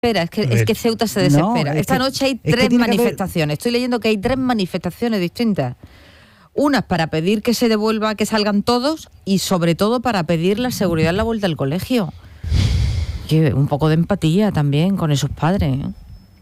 Es que Ceuta se desespera. Esta noche hay 3 manifestaciones. Estoy leyendo que hay 3 manifestaciones distintas. Unas para pedir que se devuelva, que salgan todos, y sobre todo para pedir la seguridad en la vuelta al colegio. Un poco de empatía también con esos padres, ¿eh?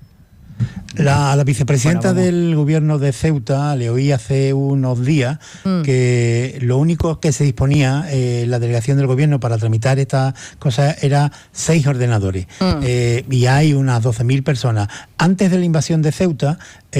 La vicepresidenta del gobierno de Ceuta le oí hace unos días que lo único que se disponía la delegación del gobierno para tramitar estas cosas era 6 ordenadores. Y hay unas 12.000 personas. Antes de la invasión de Ceuta,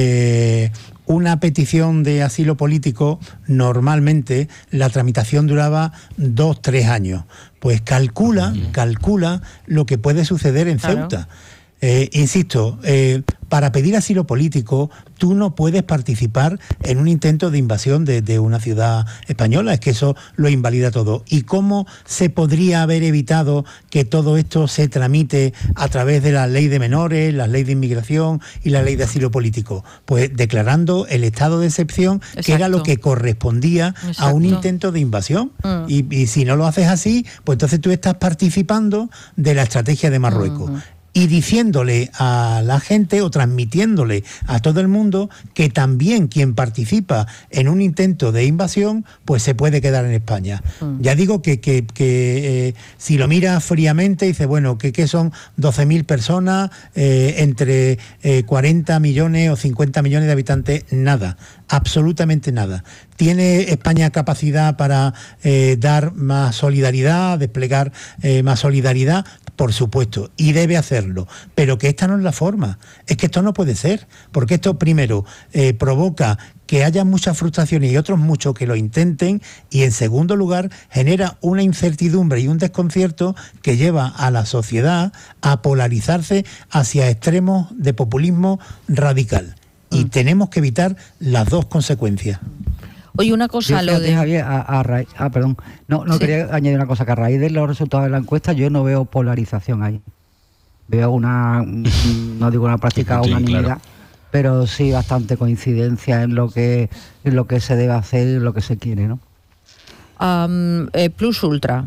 una petición de asilo político, normalmente la tramitación duraba 2-3 años. Pues calcula lo que puede suceder en Ceuta. Insisto, para pedir asilo político tú no puedes participar en un intento de invasión de una ciudad española, es que eso lo invalida todo. ¿Y cómo se podría haber evitado que todo esto se tramite a través de la ley de menores, la ley de inmigración y la ley de asilo político? Pues declarando el estado de excepción. Exacto. Que era lo que correspondía. Exacto. A un intento de invasión. Y si no lo haces así, pues entonces tú estás participando de la estrategia de Marruecos. Y diciéndole a la gente o transmitiéndole a todo el mundo que también quien participa en un intento de invasión pues se puede quedar en España. Ya digo que si lo miras fríamente dice, bueno, que son 12.000 personas entre 40 millones o 50 millones de habitantes, nada, absolutamente nada. ¿Tiene España capacidad para dar más solidaridad, desplegar más solidaridad? Por supuesto, y debe hacerlo, pero que esta no es la forma. Es que esto no puede ser, porque esto primero provoca que haya muchas frustraciones y otros muchos que lo intenten, y en segundo lugar genera una incertidumbre y un desconcierto que lleva a la sociedad a polarizarse hacia extremos de populismo radical. Y tenemos que evitar las dos consecuencias. Oye, una cosa, lo de Javier, perdón, sí. Quería añadir una cosa, que a raíz de los resultados de la encuesta yo no veo polarización ahí. Veo no digo una práctica unanimidad, claro, pero sí bastante coincidencia en lo que se debe hacer y lo que se quiere, ¿no? Plus Ultra.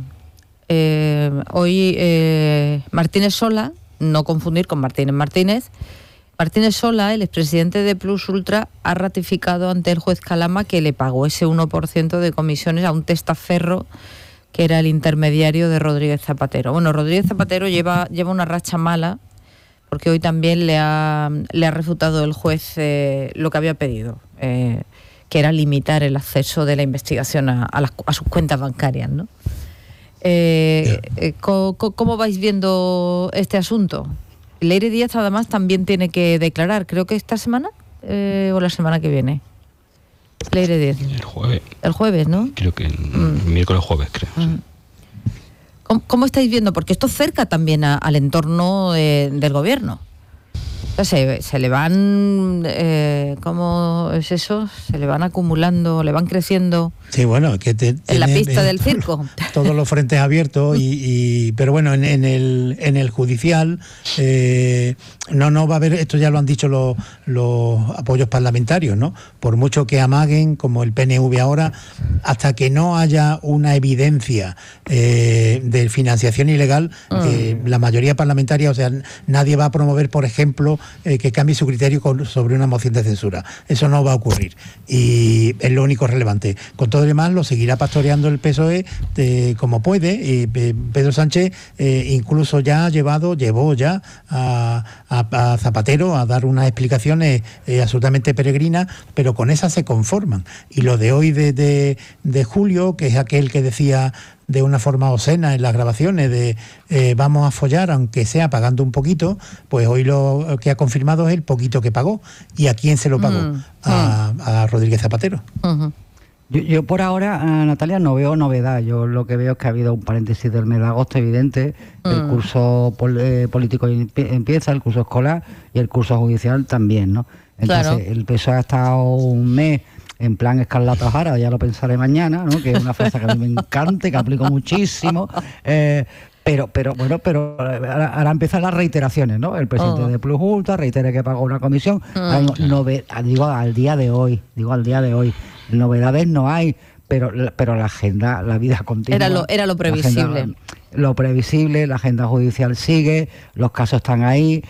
Hoy Martínez Sola, no confundir con Martínez Martínez Sola, el expresidente de Plus Ultra, ha ratificado ante el juez Calama que le pagó ese 1% de comisiones a un testaferro que era el intermediario de Rodríguez Zapatero. Bueno, Rodríguez Zapatero lleva una racha mala, porque hoy también le ha refutado el juez lo que había pedido, que era limitar el acceso de la investigación a sus cuentas bancarias, ¿no? ¿Cómo vais viendo este asunto? Leire Díaz además también tiene que declarar, creo que esta semana o la semana que viene. Leire Díaz. El jueves, ¿no? Creo que miércoles jueves, creo. Sí. ¿Cómo estáis viendo? Porque esto cerca también al entorno del gobierno. O sea, se le van, ¿cómo es eso? Se le van acumulando, le van creciendo. Sí, bueno, que en la pista del circo. Todos los frentes abiertos pero bueno, en el judicial no va a haber, esto ya lo han dicho los apoyos parlamentarios, ¿no? Por mucho que amaguen, como el PNV ahora, hasta que no haya una evidencia de financiación ilegal, la mayoría parlamentaria, o sea, nadie va a promover, por ejemplo, que cambie su criterio sobre una moción de censura. Eso no va a ocurrir y es lo único relevante. Con todo lo demás lo seguirá pastoreando el PSOE como puede, y Pedro Sánchez incluso ya llevó ya a Zapatero a dar unas explicaciones absolutamente peregrinas, pero con esas se conforman. Y lo de hoy de Julio, que es aquel que decía de una forma obscena en las grabaciones de vamos a follar aunque sea pagando un poquito, pues hoy lo que ha confirmado es el poquito que pagó. ¿Y a quién se lo pagó? A Rodríguez Zapatero. Yo por ahora, Natalia, no veo novedad. Yo lo que veo es que ha habido un paréntesis del mes de agosto evidente. El curso político empieza, el curso escolar y el curso judicial también, ¿no? Entonces, claro, el PSOE ha estado un mes en plan Escarlata O'Hara, ya lo pensaré mañana, ¿no? Que es una frase que a mí me encanta, que aplico muchísimo. Pero ahora empiezan las reiteraciones, ¿no? El presidente de Plus Ultra reitera que pagó una comisión. Digo al día de hoy, novedades no hay, pero la agenda, la vida continua. Era lo previsible. Lo previsible, la agenda judicial sigue, los casos están ahí,